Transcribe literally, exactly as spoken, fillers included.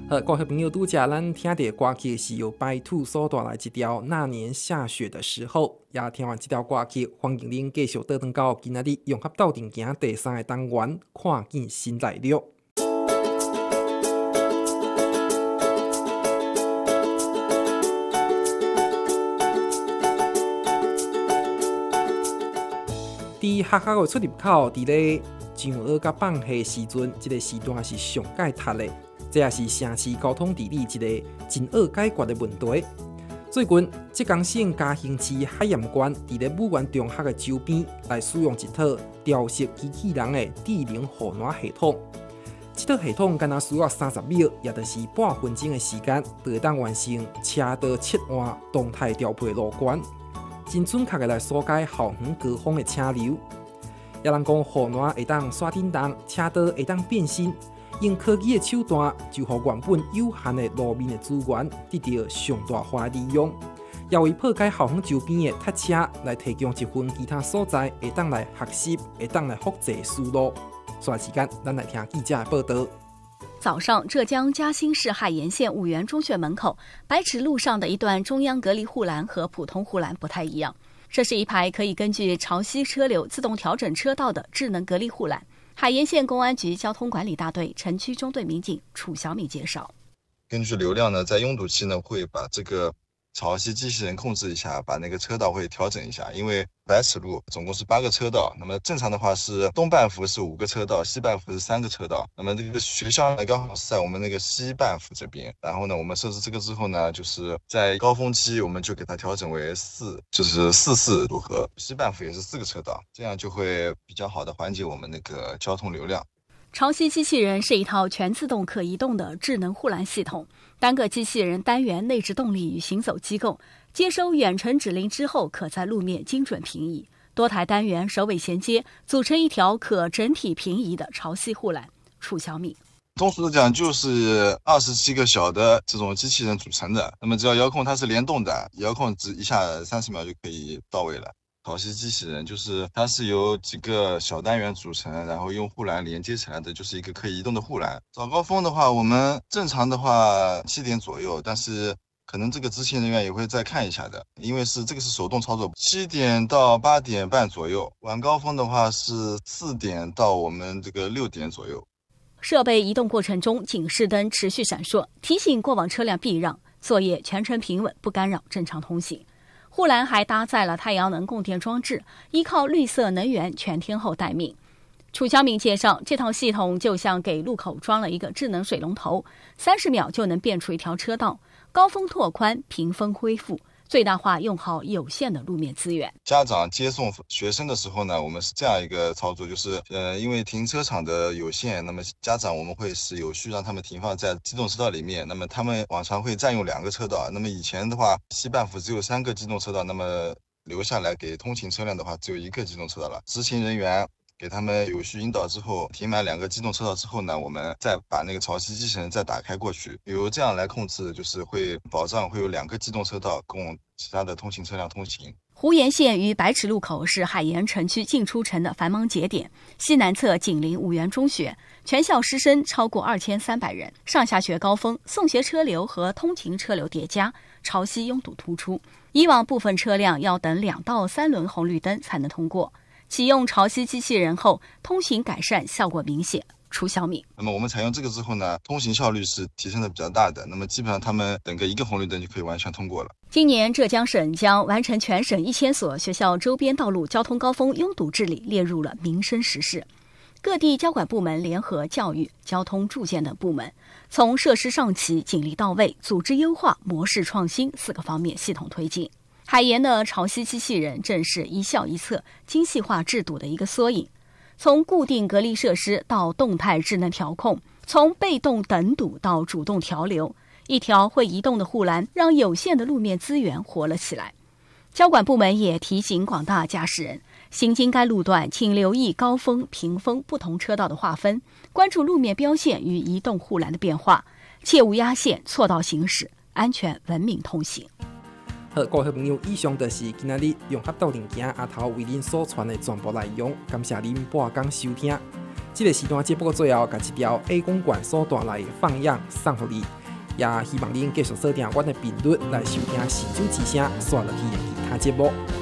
好，各位朋友，拄则咱听的歌曲是由白兔所带来一条《那年下雪的时候》，也听完这条歌曲，欢迎您继续倒转到今仔日融合斗阵行第三个单元，看见新来了。伫学校的出入口，伫咧上学甲放学时阵，这个时段是上解读的。这也是城市交通治理一个真好解决的问题。最近，浙江省嘉兴市海盐县伫咧武原中学的周边来使用一套调色机器人的智能护栏系统。这套系统干那需要三十秒，也就是半分钟的时间，就会当完成车道切换、动态调配路权，真准确的来疏解后园高峰的车流。也人讲护栏会当刷震动，车道会当变身。用科技的手段，就让原本有限的路面的资源得到上大化利用，也为破解校园周边的塞车来提供一份其他所在会当来学习、会当来复习思路。稍后时间，咱来听记者的报道。 早上，浙江嘉兴市海盐县五原中学门口白池路上的一段中央隔离护栏和普通护栏不太一样，这是一排可以根据潮汐车流自动调整车道的智能隔离护栏。海盐县公安局交通管理大队城区中队民警楚小敏介绍， 根据流量呢，在拥堵期呢会把这个潮汐机器人控制一下，把那个车道会调整一下。因为百尺路总共是八个车道，那么正常的话是东半幅是五个车道，西半幅是三个车道。那么这个学校呢刚好是在我们那个西半幅这边，然后呢我们设置这个之后呢，就是在高峰期我们就给它调整为四，就是四四组合，西半幅也是四个车道，这样就会比较好的缓解我们那个交通流量。 潮汐机器人是一套全自动可移动的智能护栏系统，单个机器人单元内置动力与行走机构，接收远程指令之后，可在路面精准平移。多台单元首尾衔接，组成一条可整体平移的潮汐护栏。楚小敏。 通俗的讲，就是二十七个小的这种机器人组成的。那么只要遥控它是联动的，遥控只一下三十秒就可以到位了。潮汐机器人就是它是由几个小单元组成，然后用护栏连接起来的，就是一个可以移动的护栏。早高峰的话，我们正常的话七点左右，但是可能这个执勤人员也会再看一下的，因为是这个是手动操作，七点到八点半左右。晚高峰的话是四点到我们这个六点左右。 设备移动过程中，警示灯持续闪烁，提醒过往车辆避让，作业全程平稳，不干扰正常通行。护栏还搭载了太阳能供电装置，依靠绿色能源全天候待命。楚小敏介绍，这套系统就像给路口装了一个智能水龙头，三十秒就能变出一条车道，高峰拓宽，屏风恢复，最大化用好有限的路面资源。 家长接送学生的时候呢，我们是这样一个操作，就是呃，因为停车场的有限，那么家长我们会是有序让他们停放在机动车道里面。那么他们往常会占用两个车道，那么以前的话，西半幅只有三个机动车道，那么留下来给通勤车辆的话，只有一个机动车道了。执勤人员给他们有序引导之后，停满两个机动车道之后呢，我们再把那个潮汐机器人再打开过去，由这样来控制，就是会保障会有两个机动车道供其他的通勤车辆通行。 胡沿线与白池路口是海盐城区进出城的繁忙节点，西南侧紧邻五原中学，全校师生超过二千三百人，上下学高峰，送学车流和通勤车流叠加，潮汐拥堵突出。以往部分车辆要等两到三轮红绿灯才能通过。启用潮汐机器人后，通行改善效果明显。楚小敏。 那么我们采用这个之后呢，通行效率是提升的比较大的。那么基本上他们等个一个红绿灯就可以完全通过了。 今年浙江省将完成全省一千所学校周边道路交通高峰拥堵治理列入了民生实事。各地交管部门联合教育、交通住建等部门，从设施上起、警力到位、组织优化、模式创新四个方面系统推进。海盐的潮汐机器人正是一校一策、精细化制度的一个缩影。从固定隔离设施到动态智能调控，从被动等堵到主动调流，一条会移动的护栏让有限的路面资源活了起来。交管部门也提醒广大驾驶人，行经该路段请留意高峰、平峰不同车道的划分，关注路面标线与移动护栏的变化，切勿压线错道行驶，安全文明通行。 好，各位朋友，以上就是今仔日融合斗阵行阿头为您所传的全部内容，感谢您半工收听。 这个时段节目的最后，甲一条 A 公馆所带来的放养送互你，也希望您继续锁定阮的频率来收听《市州之声》，刷落去的其他节目。